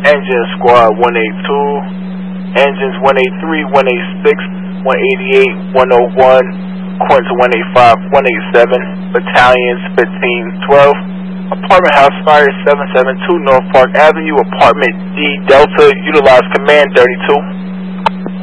Engine Squad 182, Engines 183, 186, 188, 101, Quinta 185, 187, Battalions 1512, Apartment House Fire 772 North Park Avenue, Apartment D Delta, utilize Command 32.